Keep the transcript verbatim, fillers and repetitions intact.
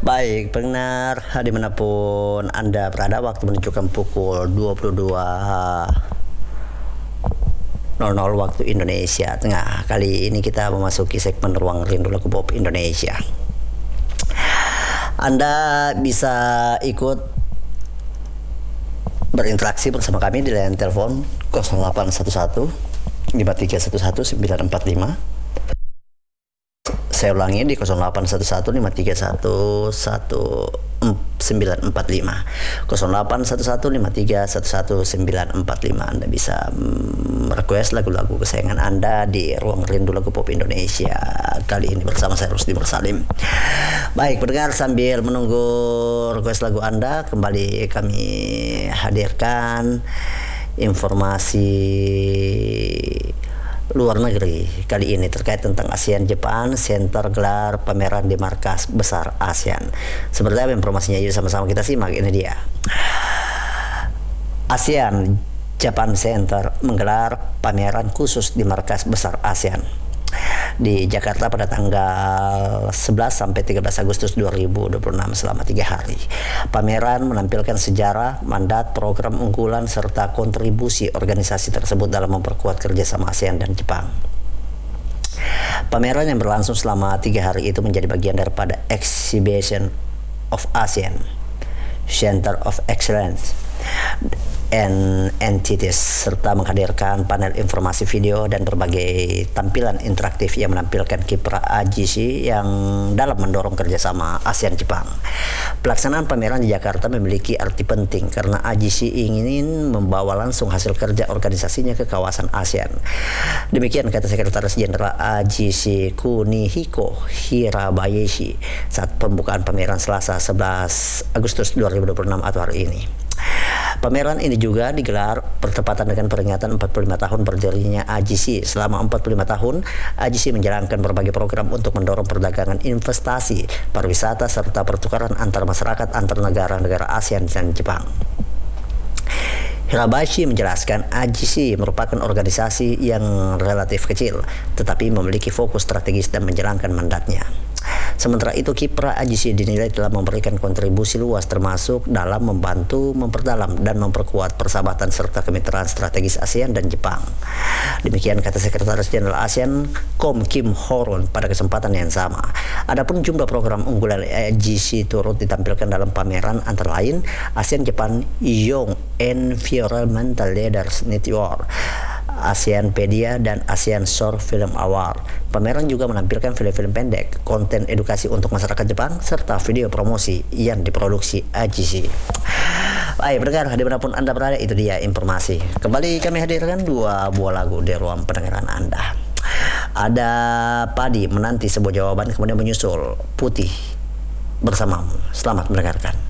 Baik, pendengar dimanapun Anda berada, waktu menunjukkan pukul dua puluh dua nol nol waktu Indonesia Tengah. Kali ini kita memasuki segmen Ruang Rindu Lagu Pop Indonesia. Anda bisa ikut berinteraksi bersama kami di line telepon nol delapan satu satu lima tiga satu satu sembilan empat lima. Saya ulangi di nol delapan satu satu lima tiga satu satu sembilan empat lima nol delapan satu satu lima tiga satu satu sembilan empat lima. Anda bisa request lagu-lagu kesayangan Anda di Ruang Rindu Lagu Pop Indonesia. Kali ini bersama saya Rusdi Mursalim. Baik, pendengar, sambil menunggu request lagu Anda, kembali kami hadirkan informasi luar negeri kali ini terkait tentang ASEAN Japan Center gelar pameran di markas besar ASEAN. Seperti apa informasinya? Yuk sama-sama kita simak. Ini dia. ASEAN Japan Center menggelar pameran khusus di markas besar ASEAN di Jakarta pada tanggal sebelas sampai tiga belas Agustus dua ribu dua puluh enam selama tiga hari. Pameran menampilkan sejarah, mandat, program unggulan, serta kontribusi organisasi tersebut dalam memperkuat kerjasama ASEAN dan Jepang. Pameran yang berlangsung selama tiga hari itu menjadi bagian daripada Exhibition of ASEAN, Center of Excellence and Entities, serta menghadirkan panel informasi video dan berbagai tampilan interaktif yang menampilkan kiprah A G C yang dalam mendorong kerjasama ASEAN Jepang. Pelaksanaan pameran di Jakarta memiliki arti penting karena A G C ingin membawa langsung hasil kerja organisasinya ke kawasan ASEAN. Demikian kata Sekretaris Jenderal A G C Kunihiko Hirabayashi saat pembukaan pameran Selasa sebelas Agustus dua ribu dua puluh enam atau hari ini. Pameran ini juga digelar bertepatan dengan peringatan empat puluh lima tahun berdirinya A G C. Selama empat puluh lima tahun, A G C menjalankan berbagai program untuk mendorong perdagangan, investasi, pariwisata, serta pertukaran antar masyarakat antar negara-negara ASEAN dan Jepang. Hirabayashi menjelaskan A G C merupakan organisasi yang relatif kecil, tetapi memiliki fokus strategis dan menjalankan mandatnya. Sementara itu, kiprah A G C dinilai telah memberikan kontribusi luas termasuk dalam membantu memperdalam dan memperkuat persahabatan serta kemitraan strategis ASEAN dan Jepang. Demikian kata Sekretaris Jenderal ASEAN Kom Kim Horon pada kesempatan yang sama. Adapun jumlah program unggulan A G C turut ditampilkan dalam pameran antara lain ASEAN Japan Young Environmental Leaders Network, ASEANpedia, dan ASEAN Short Film Award. Pameran juga menampilkan film-film pendek, konten edukasi untuk masyarakat Jepang, serta video promosi yang diproduksi A G C. Baik, pendengar, dimanapun Anda berada, itu dia informasi. Kembali kami hadirkan dua buah lagu di ruang pendengaran Anda. Ada Padi Menanti Sebuah Jawaban, kemudian menyusul Putih Bersamamu. Selamat mendengarkan.